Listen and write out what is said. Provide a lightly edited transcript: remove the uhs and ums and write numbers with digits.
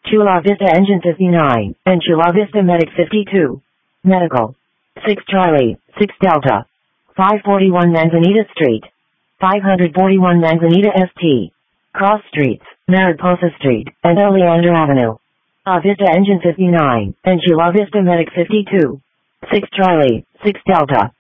Chula Vista Engine 59, and Chula Vista Medic 52. Medical. 6 Charlie, 6 Delta. 541 Manzanita Street. 541 Manzanita St. Cross Streets, Mariposa Street, and Oleander Avenue. Vista Engine 59, and Chula Vista Medic 52. 6 Charlie, 6 Delta.